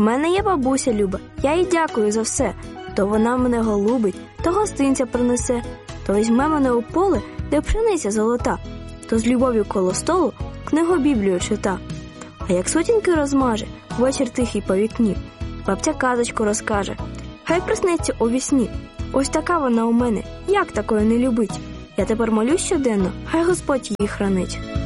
мене є бабуся люба, я їй дякую за все. То вона мене голубить, то гостинця принесе, то візьме мене у поле, де пшениця золота, то з любов'ю коло столу книгу Біблію чита. А як сутінки розмаже, вечір тихий по вікні, бабця казочку розкаже, хай присниться у вісні. Ось така вона у мене, як такої не любить? Я тепер молюсь щоденно, хай Господь її хранить.